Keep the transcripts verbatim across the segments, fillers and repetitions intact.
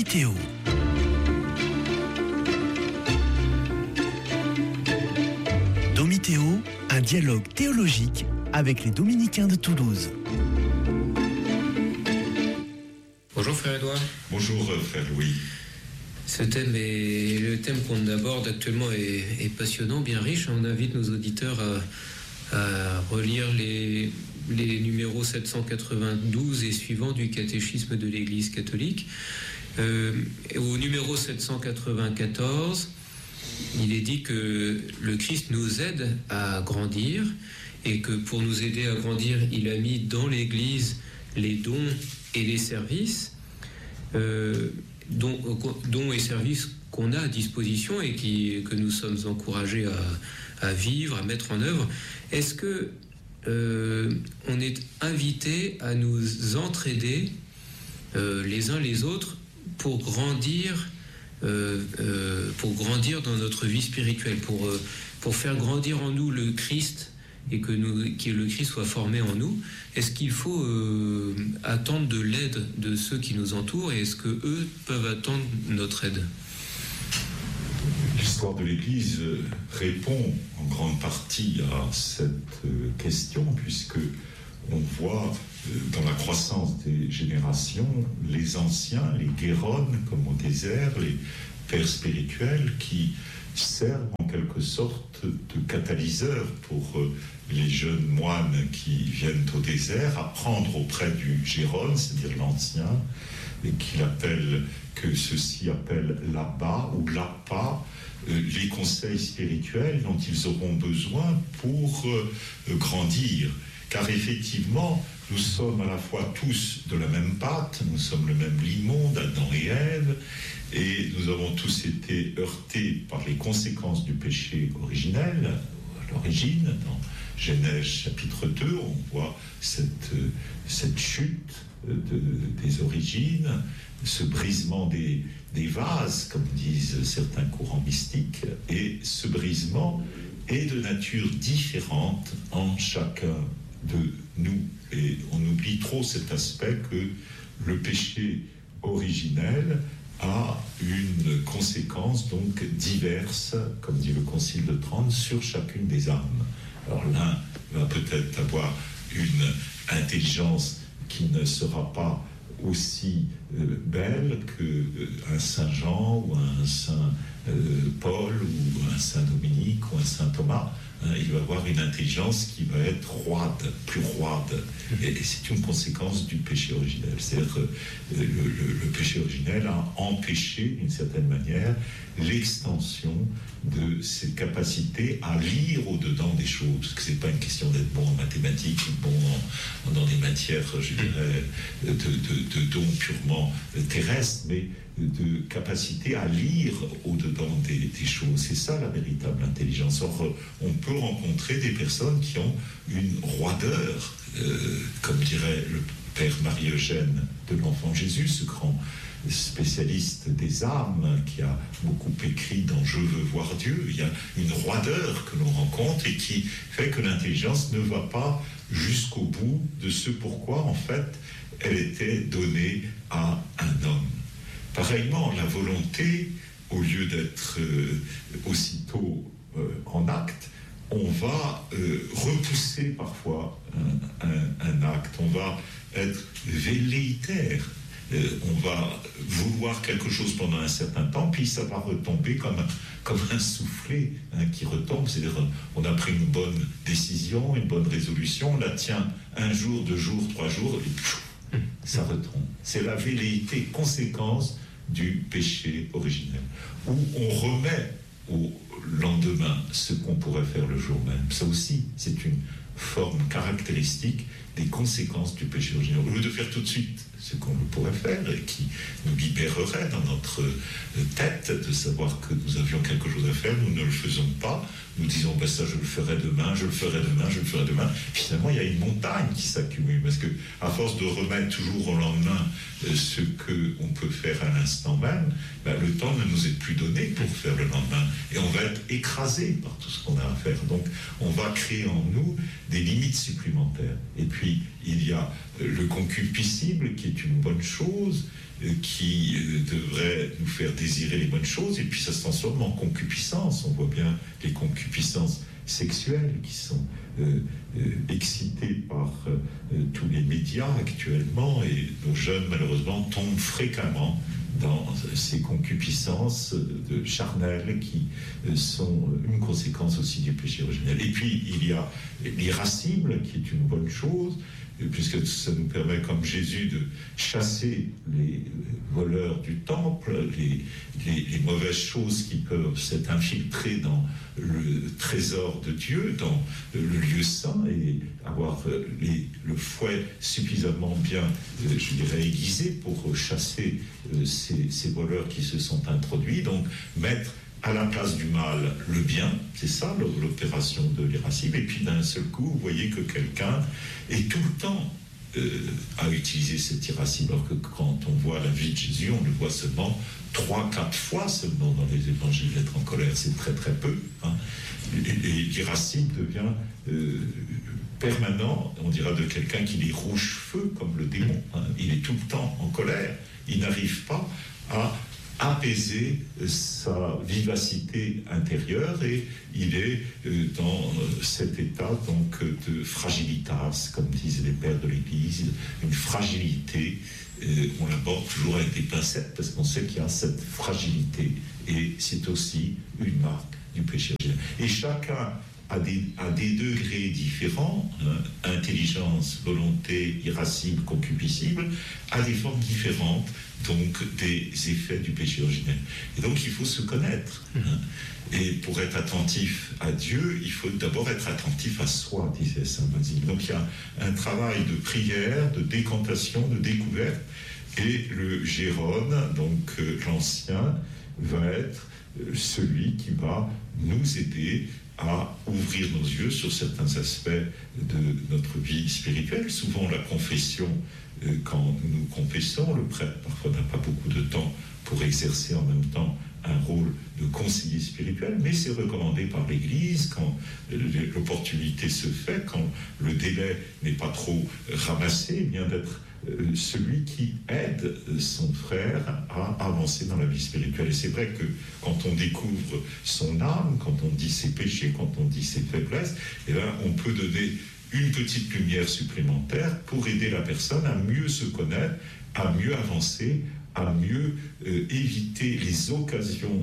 Domitéo. Domitéo, un dialogue théologique avec les dominicains de Toulouse. Bonjour frère Edouard. Bonjour frère Louis. Ce thème est, le thème qu'on aborde actuellement est, est passionnant, bien riche. On invite nos auditeurs à, à relire les, les numéros sept cent quatre-vingt-douze et suivants du catéchisme de l'Église catholique. Euh, au numéro sept cent quatre-vingt-quatorze, il est dit que le Christ nous aide à grandir et que pour nous aider à grandir, il a mis dans l'Église les dons et les services, euh, dons, dons et services qu'on a à disposition et qui, que nous sommes encouragés à, à vivre, à mettre en œuvre. Est-ce que euh, on est invité à nous entraider euh, les uns les autres pour grandir, euh, euh, pour grandir dans notre vie spirituelle, pour, euh, pour faire grandir en nous le Christ et que, nous, que le Christ soit formé en nous? Est-ce qu'il faut euh, attendre de l'aide de ceux qui nous entourent et est-ce qu'eux peuvent attendre notre aide? L'histoire de l'Église répond en grande partie à cette question, puisque on voit dans la croissance des générations les anciens, les guéronnes comme au désert, les pères spirituels qui servent en quelque sorte de catalyseur pour les jeunes moines qui viennent au désert, apprendre auprès du géronne, c'est-à-dire l'ancien, et qu'il appelle, que ceux-ci appellent l'abba ou l'appa, euh, les conseils spirituels dont ils auront besoin pour euh, grandir. Car effectivement, nous sommes à la fois tous de la même pâte, nous sommes le même limon d'Adam et Ève, et nous avons tous été heurtés par les conséquences du péché originel, à l'origine. Dans Genèse chapitre deux, on voit cette, cette chute de, des origines, ce brisement des, des vases, comme disent certains courants mystiques, et ce brisement est de nature différente en chacun de nous. Et on oublie trop cet aspect que le péché originel a une conséquence donc diverse, comme dit le Concile de Trente, sur chacune des âmes. Alors l'un va peut-être avoir une intelligence qui ne sera pas aussi euh, belle qu'un euh, Saint Jean ou un Saint euh, Paul ou un Saint Dominique ou un Saint Thomas. Hein, il va avoir une intelligence qui va être roide, plus roide. Et, et c'est une conséquence du péché originel. C'est-à-dire que euh, le, le, le péché originel a empêché, d'une certaine manière, l'extension de ses capacités à lire au-dedans des choses. Parce que c'est pas une question d'être bon en mathématiques ou bon en, dans des matières, je dirais, de, de, de dons purement terrestres, mais de capacité à lire au-dedans des, des choses. C'est ça la véritable intelligence. Or, on peut rencontrer des personnes qui ont une roideur, euh, comme dirait le père Marie-Eugène de l'Enfant Jésus, ce grand spécialiste des âmes qui a beaucoup écrit dans Je veux voir Dieu. Il y a une roideur que l'on rencontre et qui fait que l'intelligence ne va pas jusqu'au bout de ce pourquoi, en fait, elle était donnée à un homme. Pareillement, la volonté, au lieu d'être euh, aussitôt euh, en acte, on va euh, repousser parfois un, un, un acte, on va être velléitaire, euh, on va vouloir quelque chose pendant un certain temps, puis ça va retomber comme un, comme un soufflet hein, qui retombe, c'est-à-dire on a pris une bonne décision, une bonne résolution, on la tient un jour, deux jours, trois jours, et pfiou, ça retombe. C'est la velléité, conséquence du péché originel, où on remet au lendemain ce qu'on pourrait faire le jour même. Ça aussi, c'est une forme caractéristique des conséquences du péché originel. Au lieu de faire tout de suite ce qu'on pourrait faire et qui nous libérerait dans notre tête de savoir que nous avions quelque chose à faire, nous ne le faisons pas. Nous disons, ben ça je le ferai demain, je le ferai demain, je le ferai demain. Finalement, il y a une montagne qui s'accumule parce que à force de remettre toujours au lendemain euh, ce qu'on peut faire à l'instant même, ben, le temps ne nous est plus donné pour faire le lendemain. Et on va être écrasé par tout ce qu'on a à faire. Donc, on va créer en nous des limites supplémentaires. Et puis, il y a le concupiscible qui est une bonne chose, qui devrait nous faire désirer les bonnes choses, et puis ça se transforme en concupiscence. On voit bien les concupiscences sexuelles qui sont euh, euh, excitées par euh, tous les médias actuellement, et nos jeunes malheureusement tombent fréquemment dans ces concupiscences de charnelles qui sont une conséquence aussi du péché originel. Et puis il y a l'irascible qui est une bonne chose, puisque ça nous permet, comme Jésus, de chasser les voleurs du temple, les, les, les mauvaises choses qui peuvent s'être infiltrées dans le trésor de Dieu, dans le lieu saint, et avoir les, le fouet suffisamment bien, je dirais, aiguisé pour chasser ces, ces voleurs qui se sont introduits. Donc mettre à la place du mal le bien, c'est ça l'opération de l'irascible. Et puis d'un seul coup, vous voyez que quelqu'un est tout le temps euh, à utiliser cet irascible, alors que quand on voit la vie de Jésus, on le voit seulement trois, quatre fois seulement dans les évangiles. Être en colère, c'est très très peu, hein. Et, et l'irascible devient euh, permanent, on dira de quelqu'un qui est rouge-feu comme le démon, hein. Il est tout le temps en colère, il n'arrive pas à apaiser sa vivacité intérieure, et il est dans cet état donc de fragilitas, comme disent les pères de l'Église, une fragilité. On l'aborde toujours avec des pincettes parce qu'on sait qu'il y a cette fragilité, et c'est aussi une marque du péché originel. Et chacun à des, à des degrés différents, hein, intelligence, volonté, irascible, concupiscible, à des formes différentes, donc des effets du péché originel. Et donc il faut se connaître. Hein. Et pour être attentif à Dieu, il faut d'abord être attentif à soi, disait saint Basile. Donc il y a un travail de prière, de décantation, de découverte, et le Gérone, donc euh, l'ancien, va être euh, celui qui va nous aider à ouvrir nos yeux sur certains aspects de notre vie spirituelle. Souvent, la confession, euh, quand nous nous confessons, le prêtre parfois n'a pas beaucoup de temps pour exercer en même temps un rôle de conseiller spirituel, mais c'est recommandé par l'Église quand l'opportunité se fait, quand le délai n'est pas trop ramassé, bien d'être euh, celui qui aide son frère à avancer dans la vie spirituelle. Et c'est vrai que quand on découvre son âme, quand on dit ses péchés, quand on dit ses faiblesses, eh bien, on peut donner une petite lumière supplémentaire pour aider la personne à mieux se connaître, à mieux avancer, à mieux euh, éviter les occasions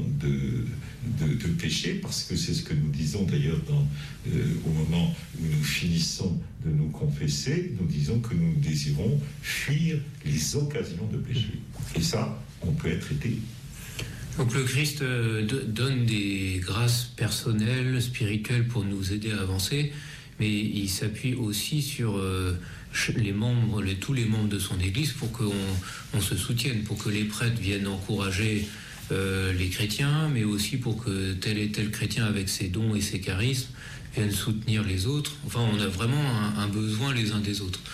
de, de, de péché, parce que c'est ce que nous disons d'ailleurs dans, euh, au moment où nous finissons de nous confesser, nous disons que nous désirons fuir les occasions de péché. Et ça, on peut être aidé. Donc le Christ euh, donne des grâces personnelles, spirituelles pour nous aider à avancer, mais il s'appuie aussi sur euh, les membres, les, tous les membres de son Église pour qu'on on se soutienne, pour que les prêtres viennent encourager euh, les chrétiens, mais aussi pour que tel et tel chrétien avec ses dons et ses charismes vienne soutenir les autres. Enfin, on a vraiment un, un besoin les uns des autres.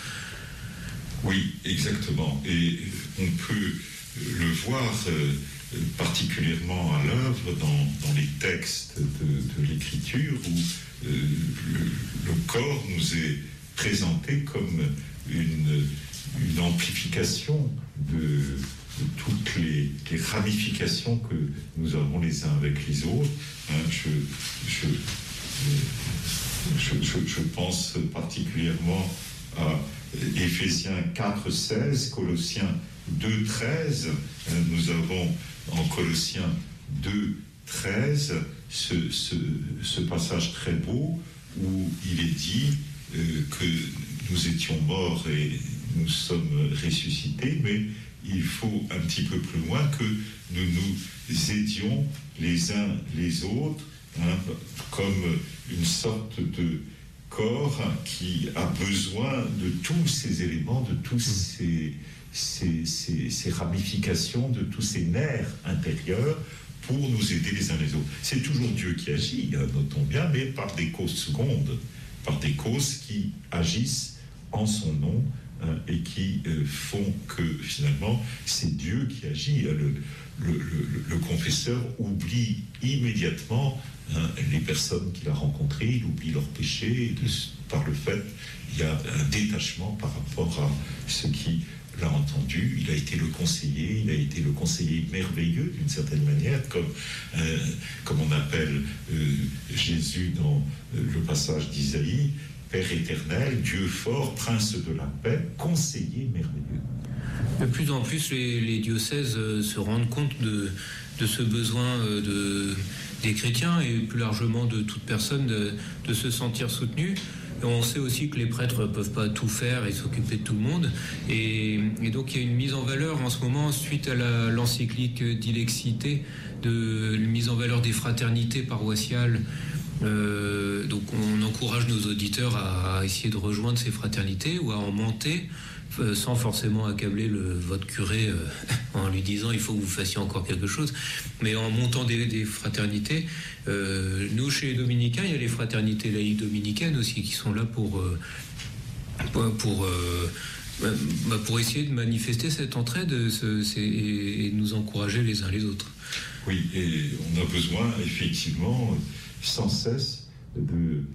Oui, exactement. Et on peut le voir euh, particulièrement à l'œuvre dans, dans les textes de, de l'Écriture, où euh, le, le corps nous est présenté comme une, une amplification de, de toutes les, les ramifications que nous avons les uns avec les autres. Hein, je, je, je, je, je pense particulièrement à Éphésiens quatre seize, Colossiens deux treize. Nous avons en Colossiens deux treize ce, ce, ce passage très beau où il est dit euh, que nous étions morts et nous sommes ressuscités, mais il faut un petit peu plus loin que nous nous aidions les uns les autres, hein, comme une sorte de corps qui a besoin de tous ces éléments, de tous ces, ces, ces, ces ramifications, de tous ces nerfs intérieurs pour nous aider les uns les autres. C'est toujours Dieu qui agit, hein, notons bien, mais par des causes secondes, par des causes qui agissent en son nom, hein, et qui euh, font que finalement c'est Dieu qui agit. Le, le, le, le confesseur oublie immédiatement hein, les personnes qu'il a rencontrées, il oublie leurs péchés, et de, par le fait, il y a un détachement par rapport à ce qui l'a entendu. Il a été le conseiller, il a été le conseiller merveilleux d'une certaine manière, comme, euh, comme on appelle euh, Jésus dans euh, le passage d'Isaïe, Père éternel, Dieu fort, prince de la paix, conseiller merveilleux. De plus en plus, les, les diocèses euh, se rendent compte de, de ce besoin euh, de, des chrétiens et plus largement de toute personne de, de se sentir soutenu. On sait aussi que les prêtres ne peuvent pas tout faire et s'occuper de tout le monde. Et, et donc, il y a une mise en valeur en ce moment, suite à la, l'encyclique Dilexité, de la mise en valeur des fraternités paroissiales. Euh, donc, on encourage nos auditeurs à, à essayer de rejoindre ces fraternités ou à en monter, euh, sans forcément accabler le, votre curé euh, en lui disant il faut que vous fassiez encore quelque chose, mais en montant des, des fraternités. Euh, nous, chez les dominicains, il y a les fraternités laïques dominicaines aussi qui sont là pour, euh, pour, pour, euh, bah, pour essayer de manifester cette entraide ce, c'est, et nous encourager les uns les autres. Oui, et on a besoin effectivement sans cesse de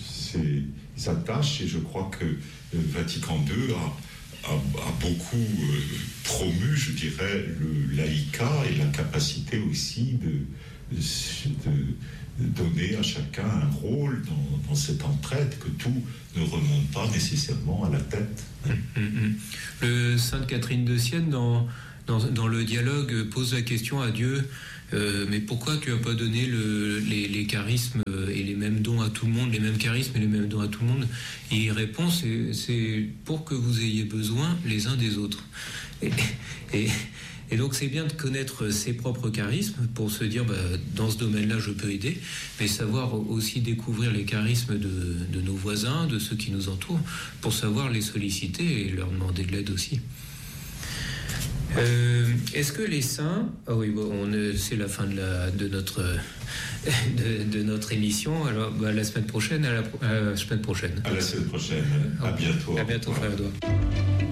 ces attaches, et je crois que Vatican deux a, a, a beaucoup euh, promu, je dirais, le laïcat et la capacité aussi de, de, de donner à chacun un rôle dans, dans cette entraide, que tout ne remonte pas nécessairement à la tête. Mmh, mmh. Le Sainte Catherine de Sienne, dans, dans, dans le dialogue, pose la question à Dieu. Euh, mais pourquoi tu n'as pas donné le, les, les charismes et les mêmes dons à tout le monde, les mêmes charismes et les mêmes dons à tout le monde? Et il répond, c'est, c'est pour que vous ayez besoin les uns des autres. Et, et, et donc c'est bien de connaître ses propres charismes pour se dire, bah, dans ce domaine-là, je peux aider, mais savoir aussi découvrir les charismes de, de nos voisins, de ceux qui nous entourent, pour savoir les solliciter et leur demander de l'aide aussi. Euh, est-ce que les saints... Ah oui, bon, on, c'est la fin de, la, de, notre, de, de notre émission. Alors, bah, la semaine prochaine, à la, à la semaine prochaine. À la semaine prochaine. À bientôt. À bientôt, frère Edouard.